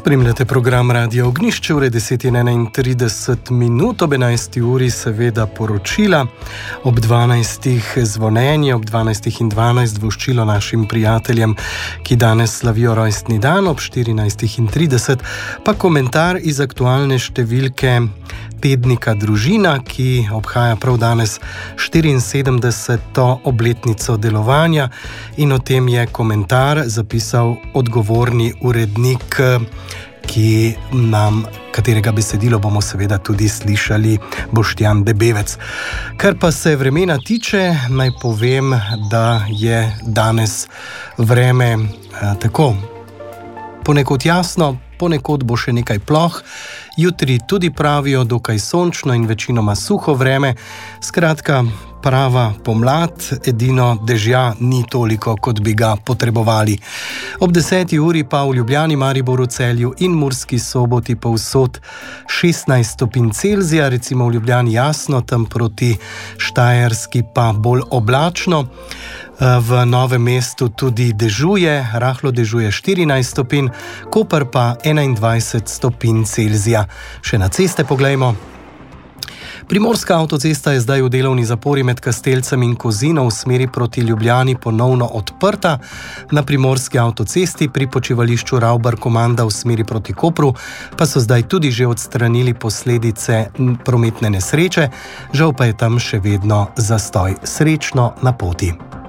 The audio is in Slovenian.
Spremljate program Radio Ognjišče, ure 10:31, ob 11. uri seveda poročila, ob 12. zvonjenje, ob 12:12 voščilo našim prijateljem, ki danes slavijo rojstni dan, ob 14:30 pa komentar iz aktualne številke tednika Družina, ki obhaja prav danes 74. obletnico delovanja, in o tem je komentar zapisal odgovorni urednik, katerega besedilo bomo seveda tudi slišali, Boštjan Debevec. Kar pa se vremena tiče, naj povem, da je danes vreme tako ponekod jasno, ponekod bo še nekaj ploh, jutri tudi pravijo dokaj sončno in večinoma suho vreme, skratka prava pomlad, edino dežja ni toliko, kot bi ga potrebovali. Ob 10. uri pa v Ljubljani, Mariboru, Celju in Murski Soboti povsod 16 stopinj Celzija, recimo v Ljubljani jasno, tam proti Štajerski pa bolj oblačno. V Novem mestu tudi dežuje, rahlo dežuje 14 stopinj, Koper pa 21 stopinj Celzija. Še na ceste poglejmo. Primorska avtocesta je zdaj v delovni zapori med Kastelcem in Kozino v smeri proti Ljubljani ponovno odprta. Na primorski avtocesti pri počivališču Ravbar-Komanda v smeri proti Kopru pa so zdaj tudi že odstranili posledice prometne nesreče, žal pa je tam še vedno zastoj. Srečno na poti.